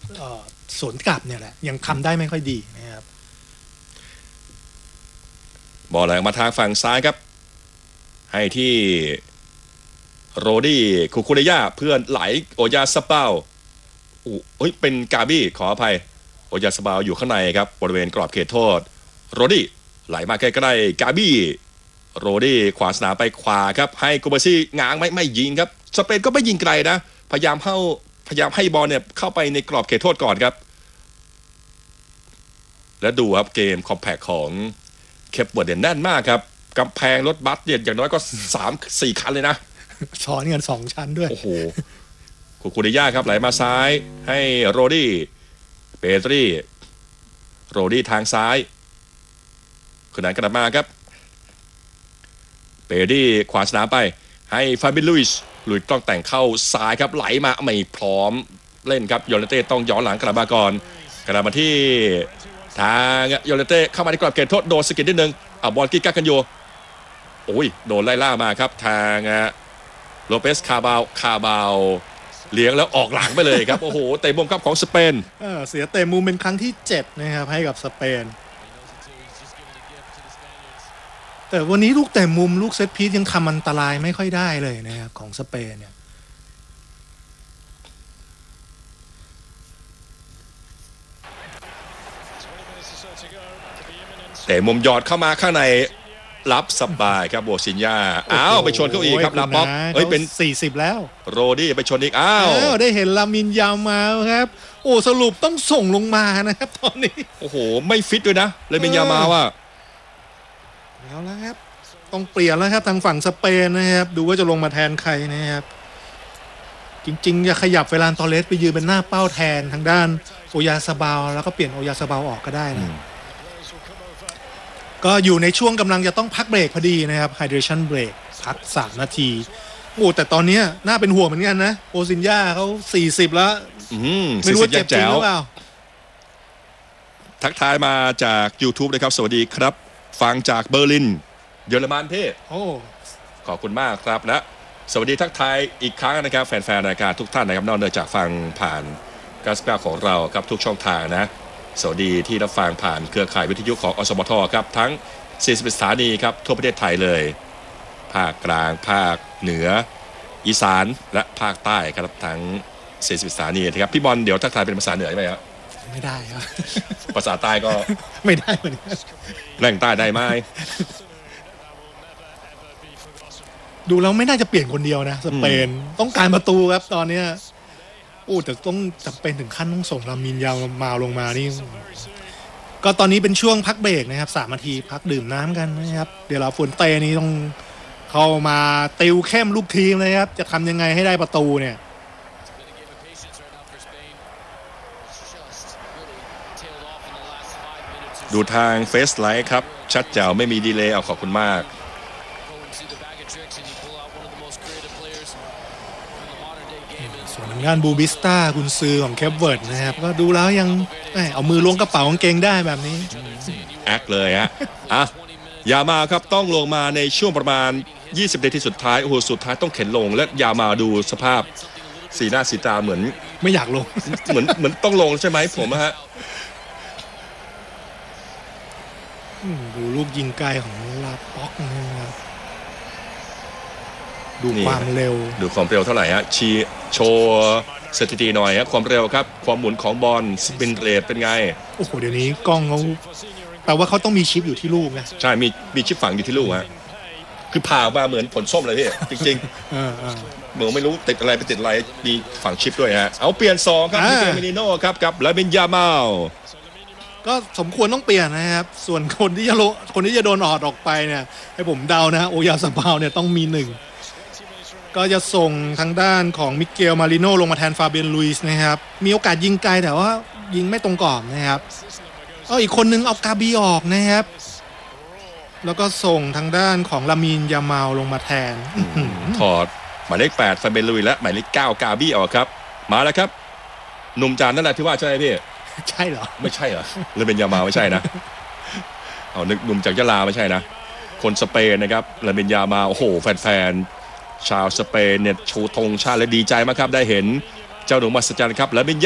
สวนกลับเนี่ยแหละยังทำได้ไม่ค่อยดีนะครับบอลไหลมาทางฝั่งซ้ายครับให้ที่โรดี้คูคูเดย่าเพื่อนไหลโอยาสเปาเป็นกาบี้ขออภัยโอยาสเปาอยู่ข้างในครับบริเวณกรอบเขตโทษโรดี้ไหลมาใกล้ๆกาบี้โรดี้ขวาสนามไปขวาครับให้กูเบซี่ง้างไม่ยิงครับสเปนก็ไม่ยิงไกลนะพยายามให้บอลเนี่ยเข้าไปในกรอบเขตโทษก่อนครับและดูครับเกมคอมแพคของเคปเวิร์ดเนี่ยแน่นมากครับกำแพงรถบัสเนี่ยอย่างน้อยก็ 3-4 คันเลยนะซ้อนกัน2ชั้นด้วยโอ้โหคูเดย่าครับไหลมาซ้ายให้โรดี้เปตรีโรดี้ทางซ้ายคืนนั้นกลับมาครับเปดี้ขวาสนามไปให้ฟาบินลุยส์ต้องแต่งเข้าซ้ายครับไหลมาไม่พร้อมเล่นครับโยเลเต้ต้องย้อนหลังกลับมาก่อนกลับมาที่ทางโยเลเต้เข้ามาในกรอบเขตโทษโดนสกิดนิดนึงบอลกิ๊กกักกันอยู่โดนไล่ล่ามาครับทางโลเปสคาบาลเลี้ยงแล้วออกหลังไปเลยครับ โอ้โหเตะมุมครับของสเปนเสียเตะมุมเป็นครั้งที่7นะครับให้กับสเปนแต่วันนี้ลูกเตะมุมลูกเซตพีซยังทำอันตรายไม่ค่อยได้เลยนะครับของสเปนเนี่ยเตะมุมยอดเข้ามาข้างในรับสบายครับโบซินยาไปชนเขาอีกครับลาป๊อปเป็น 40แล้วโรดี้ไปชนอีกได้เห็นลามินยามาครับสรุปต้องส่งลงมานะครับตอนนี้โอ้โหไม่ฟิตด้วยนะลามินยามาว่าเอาแล้วครับต้องเปลี่ยนแล้วครับทางฝั่งสเปนนะครับดูว่าจะลงมาแทนใครนะครับจริงๆจะขยับเฟรานตอเรสไปยืนเป็นหน้าเป้าแทนทางด้านโอยาซาบาลแล้วก็เปลี่ยนโอยาซาบาลออกก็ได้นะก็อยู่ในช่วงกำลังจะต้องพักเบรกพอดีนะครับ hydration break พัก3 นาทีแต่ตอนนี้น่าเป็นห่วงเหมือนกันนะโอซินยาเขา40แล้วไม่รู้เจ็บจริงหรือเปล่าทักทายมาจาก YouTube นะครับสวัสดีครับฟังจากเบอร์ลินเยอรมันพี่ขอบคุณมากครับและสวัสดีทักทายอีกครั้งนะครับแฟนๆรายการทุกท่านนะครับนอกจากฟังผ่าน99ของเราครับทุกช่องทางนะสวัสดีที่รับฟังผ่านเครือข่ายวิทยุของอสมทครับทั้ง40สถานีครับทั่วประเทศไทยเลยภาคกลางภาคเหนืออีสานและภาคใต้ครับทั้ง40สถานีนะครับพี่บอลเดี๋ยวทักทายเป็นภาษาเหนือใช่ไหมครับไม่ได้ครับภาษาใต้ก็ไม่ได้เหมือนกันแหล่งใต้ได้ไหมดูแล้วไม่น่าจะเปลี่ยนคนเดียวนะสเปนต้องการประตูครับตอนนี้แต่ต้องจำเป็นถึงขั้นต้องส่งลามินยามาลงมานี่ก็ตอนนี้เป็นช่วงพักเบรกนะครับ3 นาทีพักดื่มน้ำกันนะครับเดี๋ยวเราฝนเตนี้ต้องเข้ามาติวเข้มลูกทีมเลยครับจะทำยังไงให้ได้ประตูเนี่ยดูทางเฟซไลท์ครับชัดแจ๋วไม่มีดีเลย์ขอบคุณมากส่วนทางด้านบูบิสต้ากุนซือของเคปเวิร์ดนะครับก็ดูแล้วยังเอามือล้วงกระเป๋ากางเกงได้แบบนี้แอคเลยฮะยามาครับต้องลงมาในช่วงประมาณ20 นาทีสุดท้ายสุดท้ายต้องเข็นลงและยามาดูสภาพสีหน้าสีตาเหมือนไม่อยากลงเหมือนต้องลงใช่ไหมผมฮะดูลูกยิงไกลของลาป็อกนะครับดูความเร็วดูความเร็วเท่าไหร่ฮะโชว์สถิติหน่อยฮะความเร็วครับความหมุนของบอลสปินเรทเป็นไงเดี๋ยวนี้กล้องเขาแปลว่าเขาต้องมีชิปอยู่ที่ลูกนะใช่มีชิปฝังอยู่ที่ลูกฮะคือผ่ามาเหมือนผลส้มเลยพี่จริงๆเหมือนไม่รู้ติดอะไรไปติดอะไรมีฝังชิปด้วยฮะเอาเปลี่ยน2ครับมิเกลเมนิโน่ครับกับลามินยามาลก็สมควรต้องเปลี่ยนนะครับส่วนคนที่จะโดนออกไปเนี่ยให้ผมเดานะโอยาซาบาลเนี่ยต้องมี1ก็จะส่งทางด้านของมิเกลมาริโน่ลงมาแทนฟาเบียนลุยส์นะครับมีโอกาสยิงไกลแต่ว่ายิงไม่ตรงกรอบนะครับอีกคนนึงเอากาบีออกนะครับแล้วก็ส่งทางด้านของลามินยามาลลงมาแทนถอดหมายเลข8ฟาเบียนลุยส์และหมายเลข9กาบีออกครับมาแล้วครับหนุ่มจานนั่นแหละที่ว่าใช่ไหมพี่ใช่เหรอไม่ใช่เหรอเลยเป็นยามาไม่ใช่นะนึกหนุ่มจากยะลาไม่ใช่นะคนสเปนนะครับเลยเป็นยามาแฟนชาวสเปนเนี่ยชูธงชาติและดีใจมากครับได้เห็นเจ้าหนุ่มมหัศจรรย์ครับและเป็น